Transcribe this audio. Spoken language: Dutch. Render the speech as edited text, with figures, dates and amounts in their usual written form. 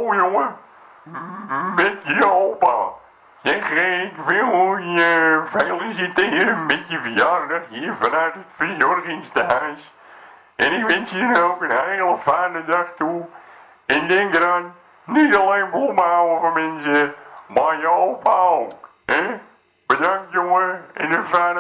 Hallo jongen, met je opa. Zeg, ik wil je feliciteren met je verjaardag hier vanuit het verzorgingstehuis. En ik wens je dan ook een hele fijne dag toe. En denk eraan, niet alleen bloemen houden van mensen, maar je opa ook. Hè? Bedankt jongen en een fijne